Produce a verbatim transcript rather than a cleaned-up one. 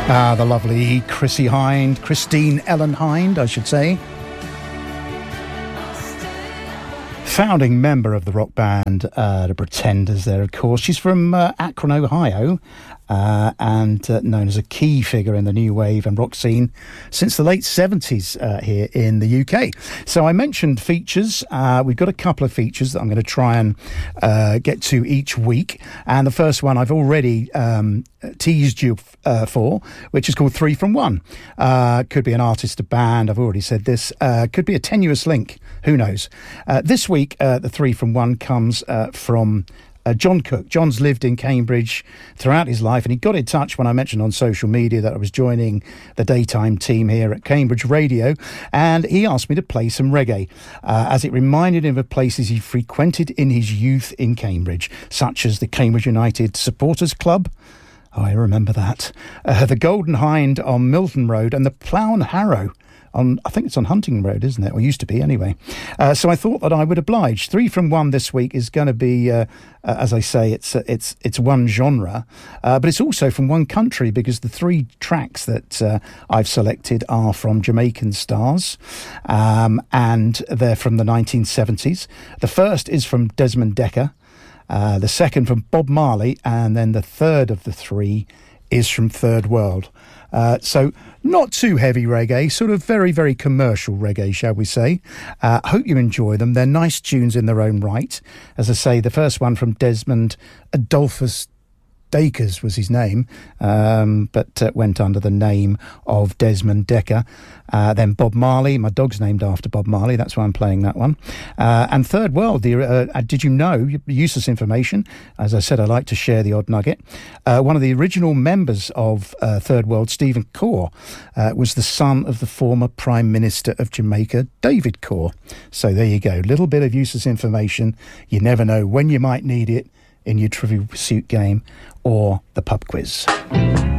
Ah, the lovely Chrissie Hynde, Christine Ellen Hynde, I should say. Founding member of the rock band, uh, the Pretenders there, of course. She's from uh, Akron, Ohio, uh, and uh, known as a key figure in the new wave and rock scene since the late seventies uh, here in the U K. So I mentioned features. Uh, we've got a couple of features that I'm going to try and uh, get to each week. And the first one I've already um, teased you uh, for, which is called Three from One. Uh, could be an artist, a band, I've already said this. Uh, could be a tenuous link, who knows. Uh, this week, uh, the Three from One comes uh, from Uh, John Cook. John's lived in Cambridge throughout his life, and he got in touch when I mentioned on social media that I was joining the daytime team here at Cambridge Radio, and he asked me to play some reggae, uh, as it reminded him of places he frequented in his youth in Cambridge, such as the Cambridge United Supporters Club. Oh, I remember that. Uh, the Golden Hind on Milton Road, and the Plough and Harrow on, I think it's on Hunting Road, isn't it? Or used to be, anyway. Uh, so I thought that I would oblige. Three from One this week is going to be, uh, uh, as I say, it's uh, it's it's one genre, uh, but it's also from one country, because the three tracks that uh, I've selected are from Jamaican stars, um, and they're from the nineteen seventies. The first is from Desmond Dekker, uh, the second from Bob Marley, and then the third of the three is from Third World. Uh, so not too heavy reggae, sort of very, very commercial reggae, shall we say. I uh, hope you enjoy them. They're nice tunes in their own right. As I say, the first one from Desmond Adolphus Dakers was his name, um, but uh, went under the name of Desmond Dekker. Uh, then Bob Marley, my dog's named after Bob Marley, that's why I'm playing that one. Uh, and Third World, the, uh, did you know, useless information, as I said, I like to share the odd nugget. Uh, one of the original members of uh, Third World, Stephen Corr, uh, was the son of the former Prime Minister of Jamaica, David Corr. So there you go, little bit of useless information. You never know when you might need it in your Trivial Pursuit game or the pub quiz.